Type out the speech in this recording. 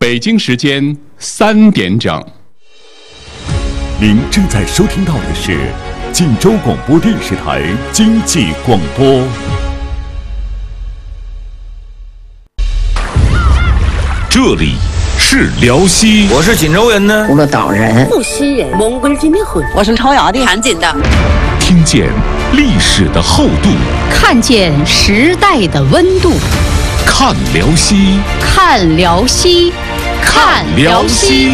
北京时间3点整。 您正在收听到的是晋州广播电视台经济广播。这里是辽西， 我是锦州人呢， 葫芦岛人， 无锡人，蒙古军的魂， 我是朝阳的， 韩景的。 听见历史的厚度， 看见时代的温度， 看辽西， 看辽西，看辽西。